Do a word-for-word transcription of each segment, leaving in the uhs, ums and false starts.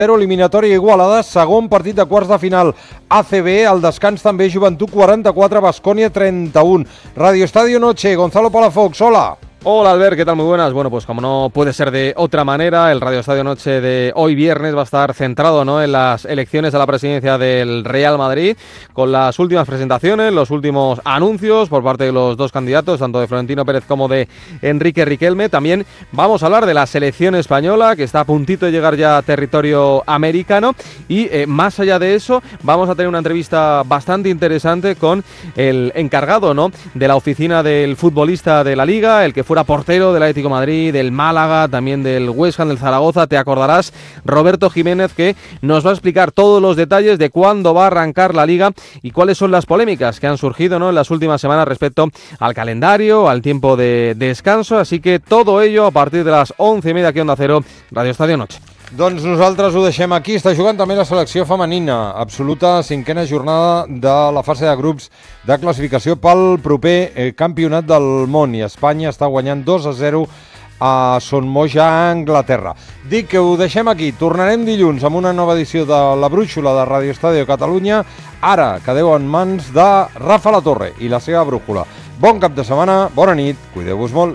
zero, eliminatòria Igualada, segon partit de quarts de final A C B, al descans també Joventut quaranta-quatre, Baskonia treinta-un. Radio Estadio Noche, Gonzalo Palafox, hola. Hola Albert, ¿qué tal? Muy buenas. Bueno, pues como no puede ser de otra manera, el Radio Estadio Noche de hoy viernes va a estar centrado, ¿no?, en las elecciones a la presidencia del Real Madrid, con las últimas presentaciones, los últimos anuncios por parte de los dos candidatos, tanto de Florentino Pérez como de Enrique Riquelme. También vamos a hablar de la selección española, que está a puntito de llegar ya a territorio americano, y eh, más allá de eso, vamos a tener una entrevista bastante interesante con el encargado, ¿no?, de la oficina del futbolista de la Liga, el que fuera portero del Atlético de Madrid, del Málaga, también del West Ham, del Zaragoza, te acordarás, Roberto Jiménez, que nos va a explicar todos los detalles de cuándo va a arrancar la Liga y cuáles son las polémicas que han surgido, ¿no?, en las últimas semanas respecto al calendario, al tiempo de descanso, así que todo ello a partir de las once y media aquí en Onda Cero, Radio Estadio Noche. Doncs nosaltres ho deixem aquí. Està jugant també la selecció femenina, absoluta cinquena jornada de la fase de grups de classificació pel proper eh, campionat del món, i Espanya està guanyant dos a zero a Son Moja, Anglaterra. Dic que ho deixem aquí. Tornarem dilluns amb una nova edició de La Brúixola de Radio Estadio Catalunya. Ara quedeu en mans de Rafa La Torre i la seva brúixola. Bon cap de setmana, bona nit, cuideu-vos molt.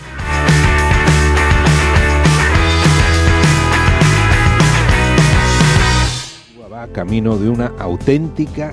Camino de una auténtica...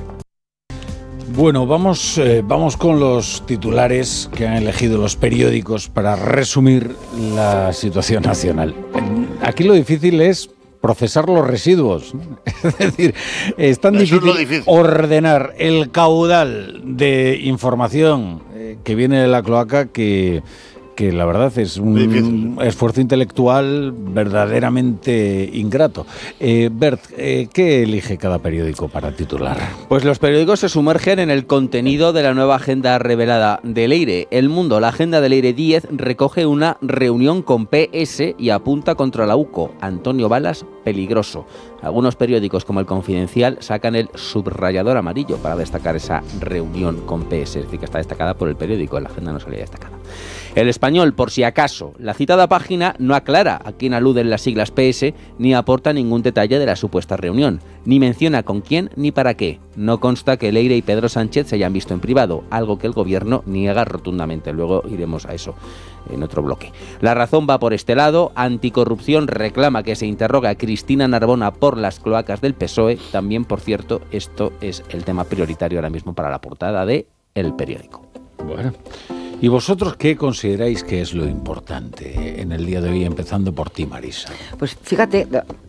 Bueno, vamos, eh, vamos con los titulares que han elegido los periódicos para resumir la situación nacional. Aquí lo difícil es procesar los residuos. Es decir, es tan difícil, es difícil ordenar el caudal de información eh, que viene de la cloaca que... que la verdad es un esfuerzo intelectual verdaderamente ingrato. Eh, Bert, eh, ¿qué elige cada periódico para titular? Pues los periódicos se sumergen en el contenido de la nueva agenda revelada de Leire. El Mundo, la agenda de Leire diez, recoge una reunión con P S y apunta contra la U C O. Antonio Balas, peligroso. Algunos periódicos como El Confidencial sacan el subrayador amarillo para destacar esa reunión con P S, es decir, que está destacada por el periódico, en la agenda no salía destacada. El Español, por si acaso, la citada página no aclara a quién aluden las siglas P S ni aporta ningún detalle de la supuesta reunión, ni menciona con quién ni para qué. No consta que Leire y Pedro Sánchez se hayan visto en privado, algo que el gobierno niega rotundamente. Luego iremos a eso en otro bloque. La Razón va por este lado. Anticorrupción reclama que se interrogue a Cristina Narbona por las cloacas del P S O E. También, por cierto, esto es el tema prioritario ahora mismo para la portada de El Periódico. Bueno... ¿Y vosotros qué consideráis que es lo importante en el día de hoy, empezando por ti, Marisa? Pues fíjate,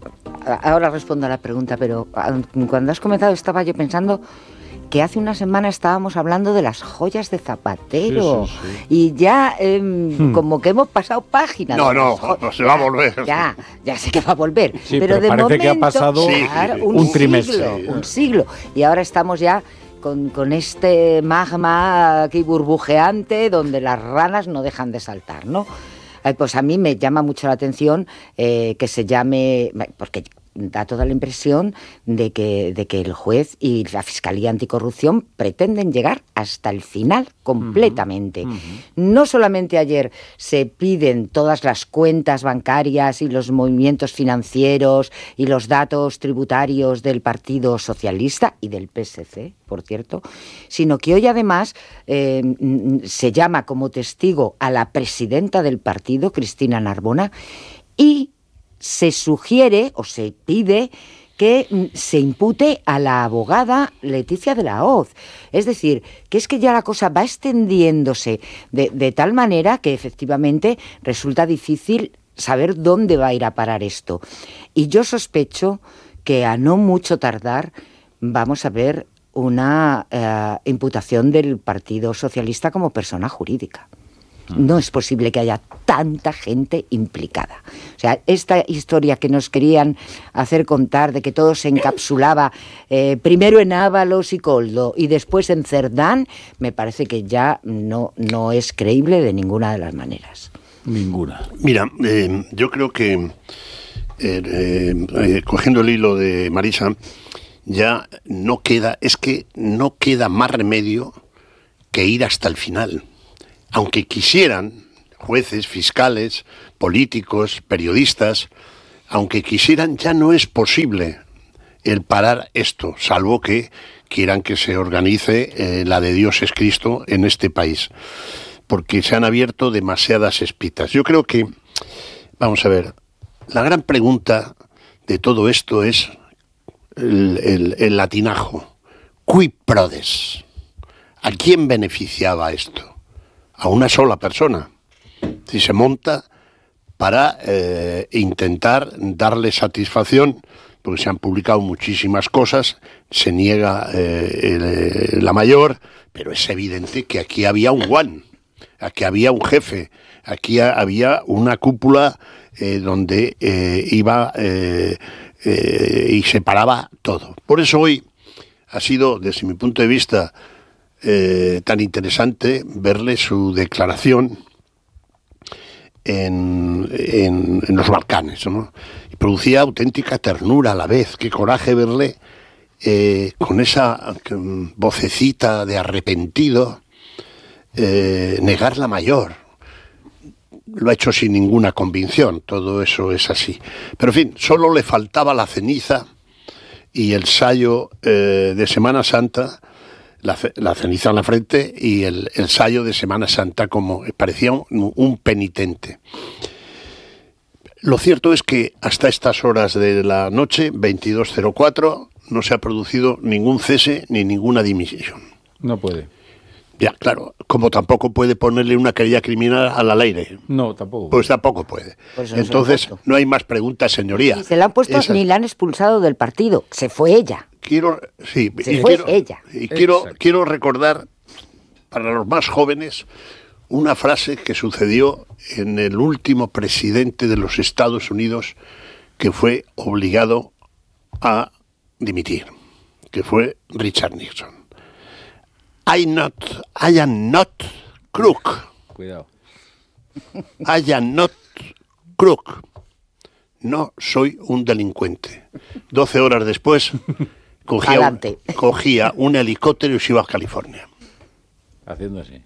ahora respondo a la pregunta, pero cuando has comenzado estaba yo pensando que hace una semana estábamos hablando de las joyas de Zapatero, sí, sí, sí. y ya eh, hmm. como que hemos pasado página. No, no, no, se va a volver. Ya, ya sé que va a volver, sí, pero, pero de parece momento, que ha pasado claro, sí, un, un trimestre. Siglo, un siglo, y ahora estamos ya... Con, con este magma aquí burbujeante donde las ranas no dejan de saltar, ¿no? Eh, pues a mí me llama mucho la atención eh, que se llame, porque da toda la impresión de que, de que el juez y la Fiscalía Anticorrupción pretenden llegar hasta el final completamente. Uh-huh, uh-huh. No solamente ayer se piden todas las cuentas bancarias y los movimientos financieros y los datos tributarios del Partido Socialista y del P S C, por cierto, sino que hoy además eh, se llama como testigo a la presidenta del partido, Cristina Narbona, y se sugiere o se pide que se impute a la abogada Leticia de la Hoz. Es decir, que es que ya la cosa va extendiéndose de, de tal manera que efectivamente resulta difícil saber dónde va a ir a parar esto. Y yo sospecho que a no mucho tardar vamos a ver una eh, imputación del Partido Socialista como persona jurídica. No es posible que haya tanta gente implicada. O sea, esta historia que nos querían hacer contar de que todo se encapsulaba eh, primero en Ábalos y Koldo y después en Cerdán, me parece que ya no, no es creíble de ninguna de las maneras. Ninguna. Mira, eh, yo creo que, eh, eh, eh, cogiendo el hilo de Marisa, ya no queda, es que no queda más remedio que ir hasta el final. Aunque quisieran jueces, fiscales, políticos, periodistas, aunque quisieran, ya no es posible el parar esto, salvo que quieran que se organice eh, la de Dios es Cristo en este país, porque se han abierto demasiadas espitas. Yo creo que, vamos a ver, la gran pregunta de todo esto es el, el, el latinajo. Qui prodes. ¿A quién beneficiaba esto? A una sola persona. Si se monta para eh, intentar darle satisfacción, porque se han publicado muchísimas cosas, se niega eh, el, la mayor, pero es evidente que aquí había un one, aquí había un jefe, aquí había una cúpula eh, donde eh, iba eh, eh, y separaba todo. Por eso hoy ha sido, desde mi punto de vista, eh, tan interesante verle su declaración en, en, en los Balcanes, ¿no? Y producía auténtica ternura a la vez, qué coraje verle eh, con esa vocecita de arrepentido eh, negar la mayor. Lo ha hecho sin ninguna convicción, todo eso es así. Pero en fin, solo le faltaba la ceniza y el sayo eh, de Semana Santa, la, la ceniza en la frente y el, el sayo de Semana Santa, como parecía un, un penitente. Lo cierto es que hasta estas horas de la noche, veintidós cero cuatro, no se ha producido ningún cese ni ninguna dimisión. No puede. Ya, claro, como tampoco puede ponerle una querella criminal al aire. No, tampoco. Pues tampoco puede. Pues Entonces, no hay más preguntas, señoría. Y se la han puesto Esa... ni la han expulsado del partido. Se fue ella. Quiero, sí, se y fue quiero, ella. Y quiero, quiero recordar, para los más jóvenes, una frase que sucedió en el último presidente de los Estados Unidos que fue obligado a dimitir, que fue Richard Nixon. I not, I am not crook. Cuidado. I am not crook. No soy un delincuente. Doce horas después, cogía un, cogía un helicóptero y se iba a California. Haciendo así.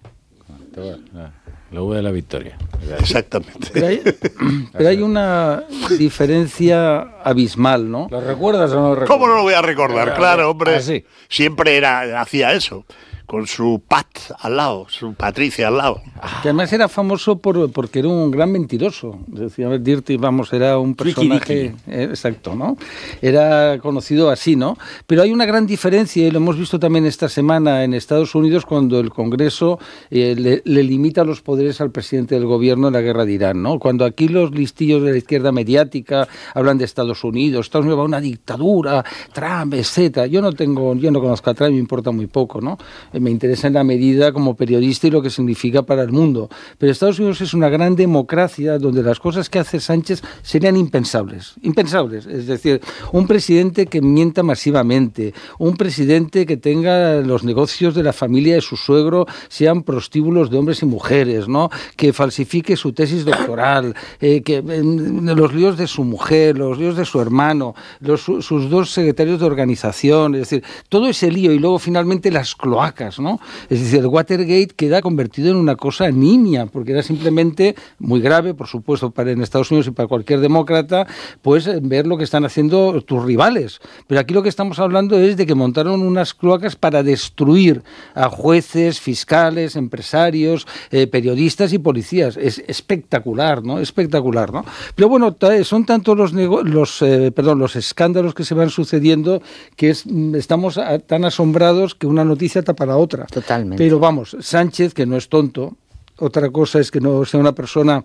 La V de la victoria. Exactamente. Pero hay, pero hay una diferencia abismal, ¿no? ¿Lo recuerdas o no lo recuerdas? ¿Cómo no lo voy a recordar? Claro, hombre. Ah, sí. Siempre era, hacía eso, con su Pat al lado, su Patricia al lado. Que además era famoso por, porque era un gran mentiroso. Decía, Dirty, vamos, era un personaje... Eh, exacto, ¿no? Era conocido así, ¿no? Pero hay una gran diferencia, y lo hemos visto también esta semana en Estados Unidos, cuando el Congreso eh, le, le limita los poderes al presidente del gobierno en la guerra de Irán, ¿no? Cuando aquí los listillos de la izquierda mediática hablan de Estados Unidos, Estados Unidos va a una dictadura, Trump, etcétera. Yo no tengo, yo no conozco a Trump, me importa muy poco, ¿no? Me interesa en la medida como periodista y lo que significa para el mundo. Pero Estados Unidos es una gran democracia donde las cosas que hace Sánchez serían impensables. Impensables. Es decir, un presidente que mienta masivamente, un presidente que tenga los negocios de la familia de su suegro sean prostíbulos de hombres y mujeres, ¿no? Que falsifique su tesis doctoral, eh, que eh, los líos de su mujer, los líos de su hermano, los, sus dos secretarios de organización, es decir, todo ese lío y luego finalmente las cloacas, ¿no? Es decir, el Watergate queda convertido en una cosa nimia, porque era simplemente muy grave, por supuesto, para en Estados Unidos y para cualquier demócrata, pues ver lo que están haciendo tus rivales. Pero aquí lo que estamos hablando es de que montaron unas cloacas para destruir a jueces, fiscales, empresarios, eh, periodistas y policías. Es espectacular, ¿no? Espectacular, ¿no? Pero bueno, son tantos los, los, eh, perdón, los escándalos que se van sucediendo que es, estamos a, tan asombrados que una noticia tapa la otra. Totalmente. Pero vamos, Sánchez, que no es tonto, otra cosa es que no sea una persona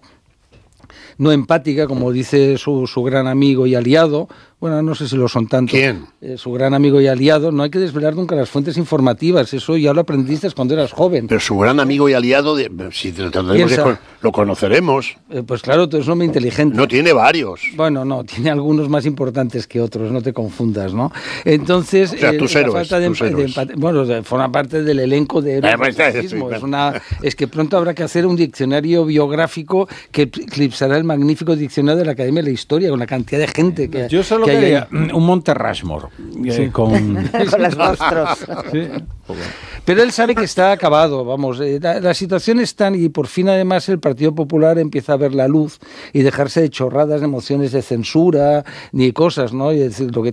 no empática, como dice su, su gran amigo y aliado. Bueno, no sé si lo son tanto. ¿Quién? Eh, su gran amigo y aliado. No hay que desvelar nunca las fuentes informativas. Eso ya lo aprendiste cuando eras joven. Pero su gran amigo y aliado, de, si lo, que, lo conoceremos. Eh, pues claro, tú eres un hombre inteligente. No tiene varios. Bueno, no, tiene algunos más importantes que otros, no te confundas, ¿no? Entonces, o sea, tus eh, héroes, falta de, tus héroes. de, bueno, forma parte del elenco de héroes del fascismo. Es, una, es que pronto habrá que hacer un diccionario biográfico que eclipsará el magnífico diccionario de la Academia de la Historia, con la cantidad de gente que, Yo solo que ay, ay. Un Monte Rushmore. Eh, Sí. con... Con los monstruos. Sí. Pero él sabe que está acabado, vamos, eh, la, la situación es tan, y por fin además el Partido Popular empieza a ver la luz y dejarse de chorradas, de mociones de censura, ni cosas, ¿no? Y es decir, lo que